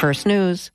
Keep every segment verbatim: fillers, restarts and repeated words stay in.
First News.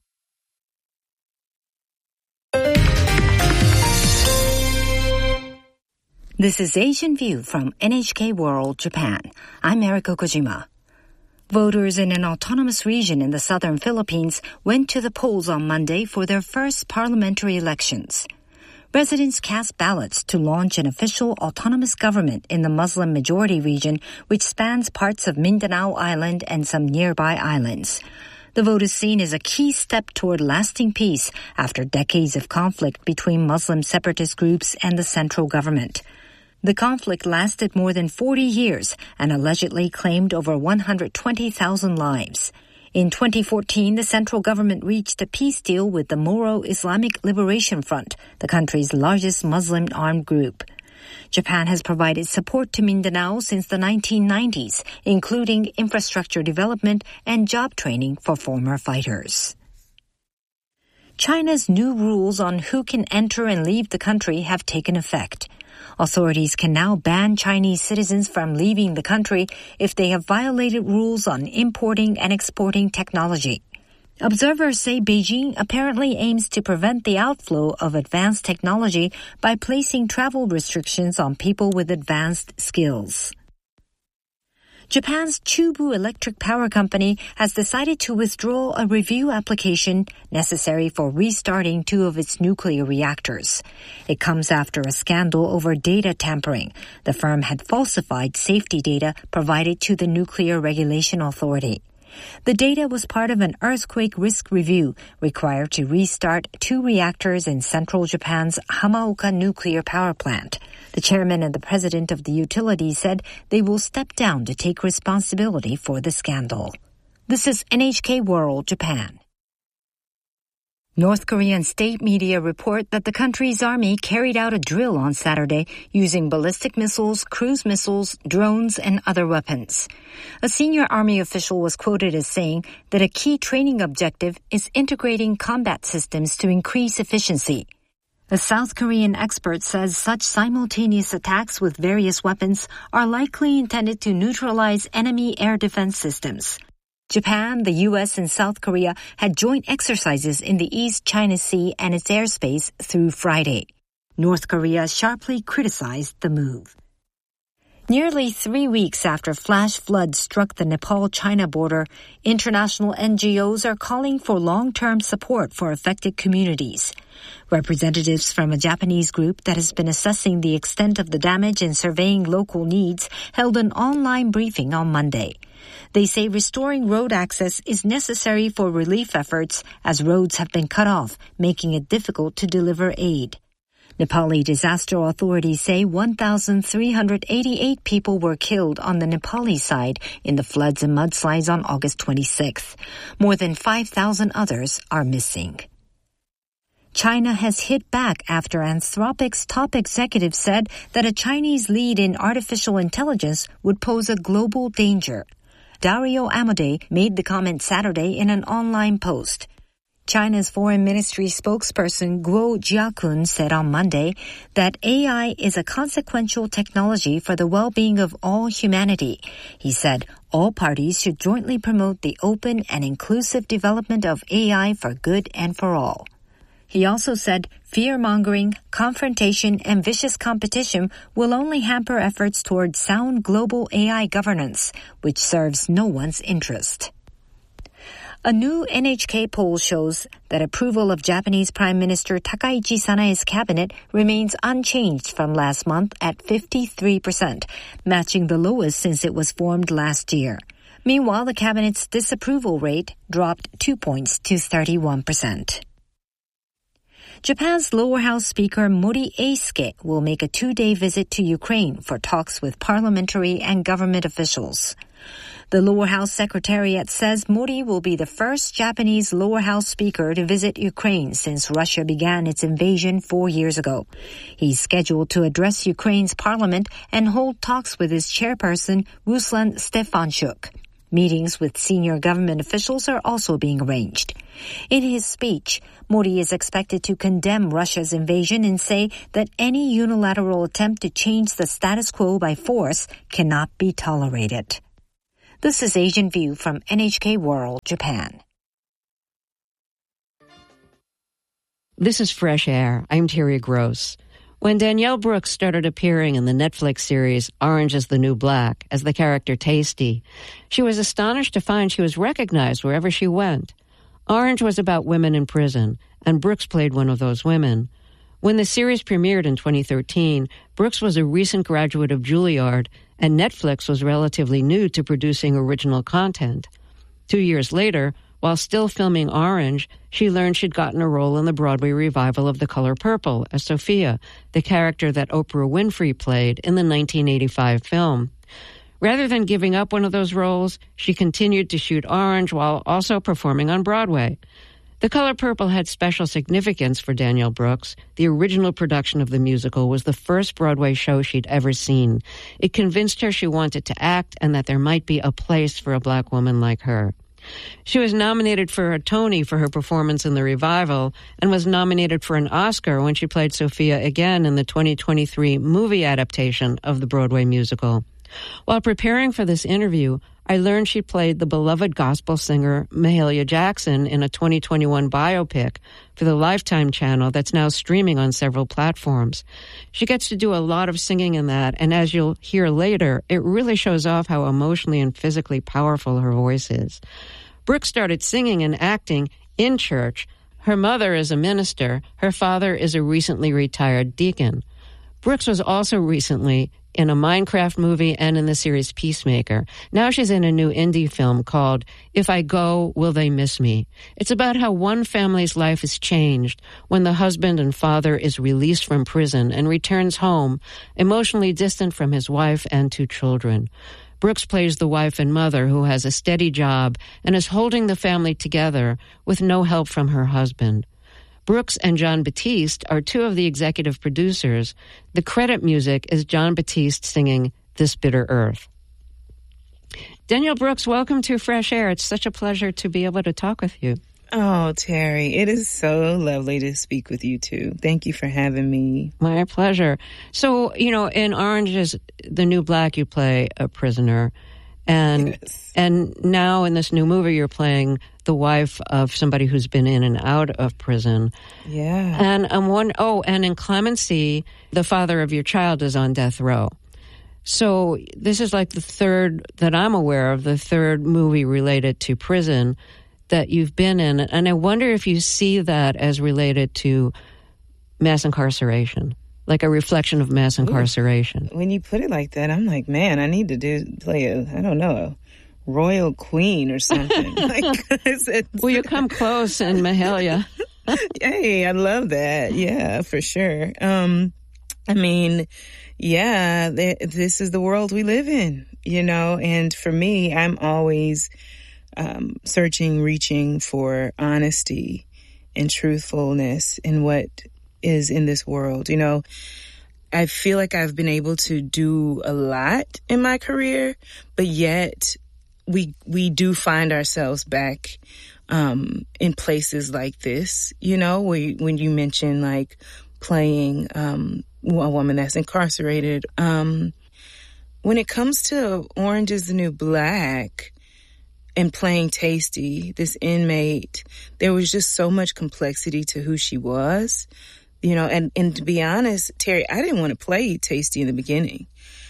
This is Asian View from N H K World Japan. I'm Eriko Kojima. Voters in an autonomous region in the southern Philippines went to the polls on Monday for their first parliamentary elections. Residents cast ballots to launch an official autonomous government in the Muslim-majority region, which spans parts of Mindanao Island and some nearby islands. The vote is seen as a key step toward lasting peace after decades of conflict between Muslim separatist groups and the central government. The conflict lasted more than forty years and allegedly claimed over one hundred twenty thousand lives. In twenty fourteen, the central government reached a peace deal with the Moro Islamic Liberation Front, the country's largest Muslim armed group. Japan has provided support to Mindanao since the nineteen nineties, including infrastructure development and job training for former fighters. China's new rules on who can enter and leave the country have taken effect. Authorities can now ban Chinese citizens from leaving the country if they have violated rules on importing and exporting technology. Observers say Beijing apparently aims to prevent the outflow of advanced technology by placing travel restrictions on people with advanced skills. Japan's Chubu Electric Power Company has decided to withdraw a review application necessary for restarting two of its nuclear reactors. It comes after a scandal over data tampering. The firm had falsified safety data provided to the Nuclear Regulation Authority. The data was part of an earthquake risk review required to restart two reactors in central Japan's Hamaoka nuclear power plant. The chairman and the president of the utility said they will step down to take responsibility for the scandal. This is N H K World Japan. North Korean state media report that the country's army carried out a drill on Saturday using ballistic missiles, cruise missiles, drones, and other weapons. A senior army official was quoted as saying that a key training objective is integrating combat systems to increase efficiency. A South Korean expert says such simultaneous attacks with various weapons are likely intended to neutralize enemy air defense systems. Japan, the U S, and South Korea had joint exercises in the East China Sea and its airspace through Friday. North Korea sharply criticized the move. Nearly three weeks after flash floods struck the Nepal-China border, international N G Os are calling for long-term support for affected communities. Representatives from a Japanese group that has been assessing the extent of the damage and surveying local needs held an online briefing on Monday. They say restoring road access is necessary for relief efforts as roads have been cut off, making it difficult to deliver aid. Nepali disaster authorities say one thousand three hundred eighty-eight people were killed on the Nepali side in the floods and mudslides on August twenty-sixth. More than five thousand others are missing. China has hit back after Anthropic's top executive said that a Chinese lead in artificial intelligence would pose a global danger. Dario Amodei made the comment Saturday in an online post. China's foreign ministry spokesperson Guo Jiakun said on Monday that A I is a consequential technology for the well-being of all humanity. He said all parties should jointly promote the open and inclusive development of A I for good and for all. He also said fear-mongering, confrontation, and vicious competition will only hamper efforts toward sound global A I governance, which serves no one's interest. A new N H K poll shows that approval of Japanese Prime Minister Takaichi Sanae's cabinet remains unchanged from last month at fifty-three percent, matching the lowest since it was formed last year. Meanwhile, the cabinet's disapproval rate dropped two points to thirty-one percent. Japan's lower house speaker Mori Eisuke will make a two-day visit to Ukraine for talks with parliamentary and government officials. The lower house secretariat says Mori will be the first Japanese lower house speaker to visit Ukraine since Russia began its invasion four years ago. He's scheduled to address Ukraine's parliament and hold talks with its chairperson, Ruslan Stefanchuk. Meetings with senior government officials are also being arranged. In his speech, Modi is expected to condemn Russia's invasion and say that any unilateral attempt to change the status quo by force cannot be tolerated. This is Asian View from N H K World Japan. This is Fresh Air. I'm Terry Gross. When Danielle Brooks started appearing in the Netflix series Orange is the New Black as the character Tasty, she was astonished to find she was recognized wherever she went. Orange was about women in prison, and Brooks played one of those women. When the series premiered in twenty thirteen, Brooks was a recent graduate of Juilliard, and Netflix was relatively new to producing original content. Two years later, while still filming Orange, she learned she'd gotten a role in the Broadway revival of The Color Purple as Sophia, the character that Oprah Winfrey played in the nineteen eighty-five film. Rather than giving up one of those roles, she continued to shoot Orange while also performing on Broadway. The Color Purple had special significance for Danielle Brooks. The original production of the musical was the first Broadway show she'd ever seen. It convinced her she wanted to act and that there might be a place for a black woman like her. She was nominated for a Tony for her performance in the revival and was nominated for an Oscar when she played Sophia again in the twenty twenty-three movie adaptation of the Broadway musical. While preparing for this interview, I learned she played the beloved gospel singer Mahalia Jackson in a twenty twenty-one biopic for the Lifetime channel that's now streaming on several platforms. She gets to do a lot of singing in that, and as you'll hear later, it really shows off how emotionally and physically powerful her voice is. Brooks started singing and acting in church. Her mother is a minister. Her father is a recently retired deacon. Brooks was also recently in a Minecraft movie and in the series Peacemaker. Now she's in a new indie film called If I Go, Will They Miss Me? It's about how one family's life is changed when the husband and father is released from prison and returns home, emotionally distant from his wife and two children. Brooks plays the wife and mother who has a steady job and is holding the family together with no help from her husband. Brooks and Jon Batiste are two of the executive producers. The credit music is Jon Batiste singing This Bitter Earth. Danielle Brooks, welcome to Fresh Air. It's such a pleasure to be able to talk with you. Oh, Terry, it is so lovely to speak with you, too. Thank you for having me. My pleasure. So, you know, in Orange is the New Black, you play a prisoner. And yes. and now in this new movie, you're playing the wife of somebody who's been in and out of prison. Yeah. And I'm one. Oh, and in Clemency, the father of your child is on death row. So this is like the third that I'm aware of, the third movie related to prison that you've been in. And I wonder if you see that as related to mass incarceration. Like a reflection of mass incarceration. Ooh. When you put it like that, I'm like, man, I need to do play a, I don't know, a royal queen or something. like, Will you come close in Mahalia? Hey, I love that. Yeah, for sure. Um, I mean, yeah, th- this is the world we live in, you know, and for me, I'm always um, searching, reaching for honesty and truthfulness in what is in this world. You know, I feel like I've been able to do a lot in my career, but yet we we do find ourselves back um, in places like this, you know, where you, when you mention like playing um, a woman that's incarcerated. Um, when it comes to Orange is the New Black and playing Tasty, this inmate, there was just so much complexity to who she was. You know, and, and to be honest, Terry, I didn't want to play Tasty in the beginning.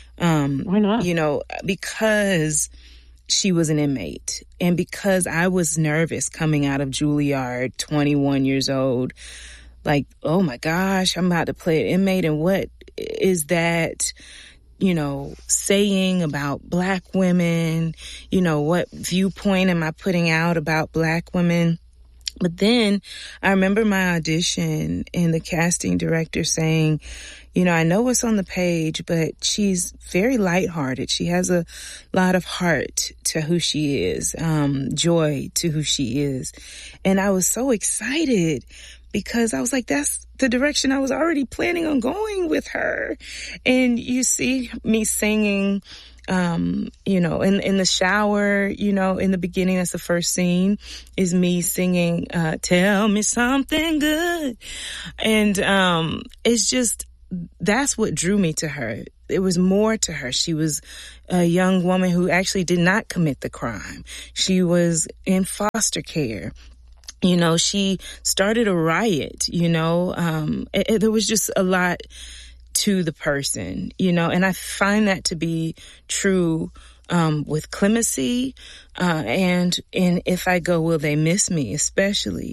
Um, Why not? You know, because she was an inmate and because I was nervous coming out of Juilliard, twenty-one years old, like, oh my gosh, I'm about to play an inmate. And what is that, you know, saying about Black women? You know, what viewpoint am I putting out about Black women? But then I remember my audition and the casting director saying, you know, I know what's on the page, but she's very lighthearted. She has a lot of heart to who she is, um, joy to who she is. And I was so excited because I was like, that's the direction I was already planning on going with her. And you see me singing, um, you know, in, in the shower, you know, in the beginning, that's the first scene, is me singing, uh, Tell Me Something Good. And, um, it's just, that's what drew me to her. It was more to her. She was a young woman who actually did not commit the crime. She was in foster care. You know, she started a riot, you know. Um, it, it, there was just a lot to the person, you know, and I find that to be true um, with Clemency uh, and in If I Go, Will They Miss Me, especially.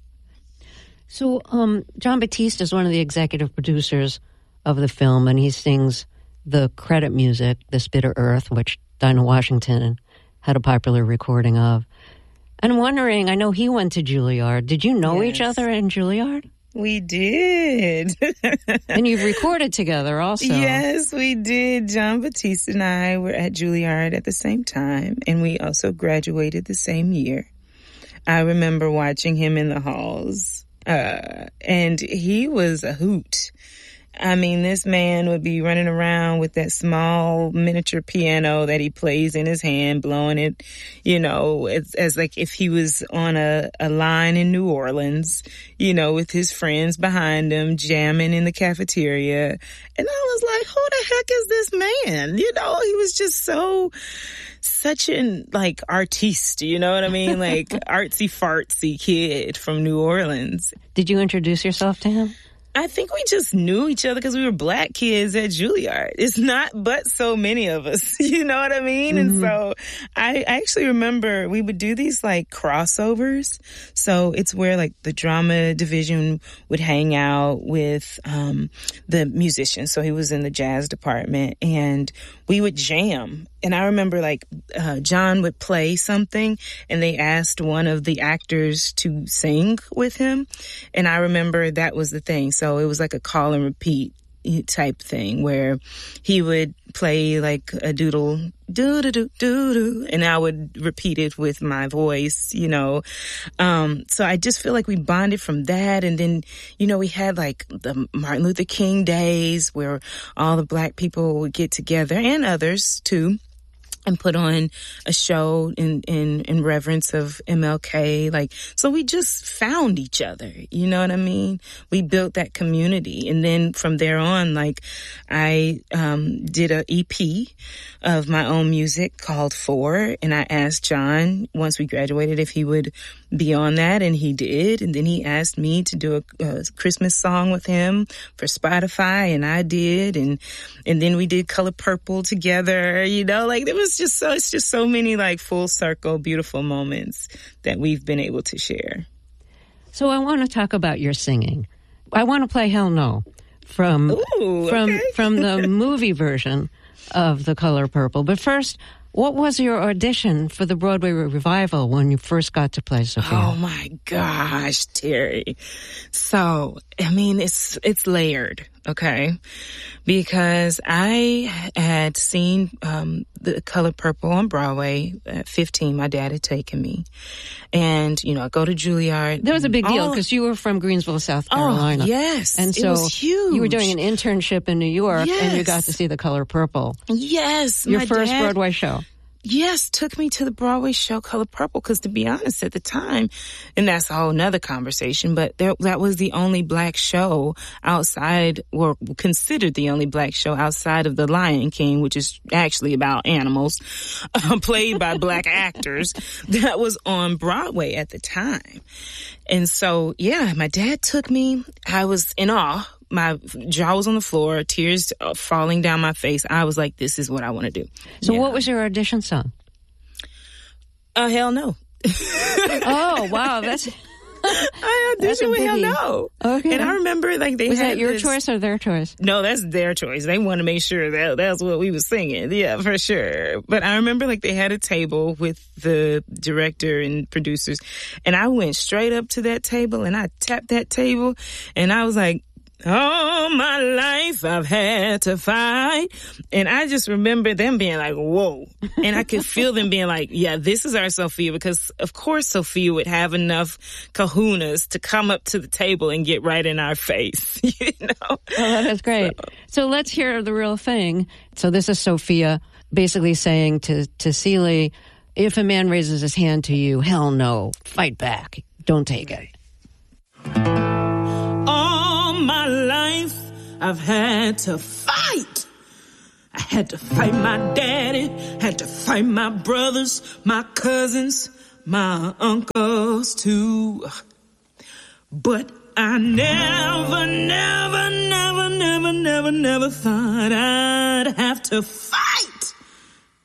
So um, Jon Batiste is one of the executive producers of the film, and he sings the credit music, This Bitter Earth, which Dinah Washington had a popular recording of. And I'm wondering, I know he went to Juilliard. Did you know yes. each other in Juilliard? We did. And you've recorded together also. Yes, we did. Jon Batiste and I were at Juilliard at the same time, and we also graduated the same year. I remember watching him in the halls, uh, and he was a hoot. I mean, this man would be running around with that small miniature piano that he plays in his hand, blowing it, you know, as, as like if he was on a, a line in New Orleans, you know, with his friends behind him, jamming in the cafeteria. And I was like, who the heck is this man? You know, he was just so, such an, like, artiste, you know what I mean? Like, artsy fartsy kid from New Orleans. Did you introduce yourself to him? I think we just knew each other because we were black kids at Juilliard. It's not but so many of us, you know what I mean? Mm-hmm. And so I actually remember we would do these like crossovers. So it's where like the drama division would hang out with um the musicians. So he was in the jazz department and we would jam. And I remember like uh John would play something and they asked one of the actors to sing with him. And I remember that was the thing. So it was like a call and repeat type thing where he would play like a doodle, doo doo doo doo doo, and I would repeat it with my voice, you know. Um, so I just feel like we bonded from that. And then, you know, we had like the Martin Luther King days where all the black people would get together and others too. And put on a show in, in, in reverence of M L K. Like, so we just found each other. You know what I mean? We built that community. And then from there on, like, I, um, did a E P of my own music called Four. And I asked John, once we graduated, if he would be on that. And he did. And then he asked me to do a, a Christmas song with him for Spotify. And I did. And, and then we did Color Purple together, you know, like there was just so, it's just so many like full circle, beautiful moments that we've been able to share. So I want to talk about your singing. I want to play Hell No from, Ooh, from, okay. from the movie version of The Color Purple. But first, what was your audition for the Broadway revival when you first got to play Sophia? Oh my gosh, Terry. So, I mean, it's, it's layered, okay? Because I had seen, um, The Color Purple on Broadway at fifteen. My dad had taken me. And, you know, I go to Juilliard. That was a big deal because you were from Greensville, South Carolina. Oh, yes. And so it was huge. You were doing an internship in New York yes. and you got to see The Color Purple. Yes. Your my first dad, Broadway show. Yes, took me to the Broadway show Color Purple because to be honest at the time, and that's a whole nother conversation, but there, that was the only black show outside, or considered the only black show outside of The Lion King, which is actually about animals, uh, played by black actors, that was on Broadway at the time. And so, yeah, my dad took me. I was in awe. My jaw was on the floor, tears falling down my face. I was like, this is what I want to do. So yeah. What was your audition song? Uh, Hell No. Oh, wow. That's... I auditioned with Hell No. Okay. And I remember like they was had that your this... choice or their choice? No, that's their choice. They want to make sure that that's what we was singing. Yeah, for sure. But I remember like they had a table with the director and producers, and I went straight up to that table and I tapped that table and I was like, all my life I've had to fight. And I just remember them being like, whoa. And I could feel them being like, yeah, this is our Sophia, because of course Sophia would have enough kahunas to come up to the table and get right in our face, you know? Oh, that's great. So. so let's hear the real thing. So this is Sophia basically saying to, to Celie, if a man raises his hand to you, hell no, fight back. Don't take it. My life, I've had to fight. I had to fight my daddy, had to fight my brothers, my cousins, my uncle. supposed to. But I never, never, never, never, never, never thought I'd have to fight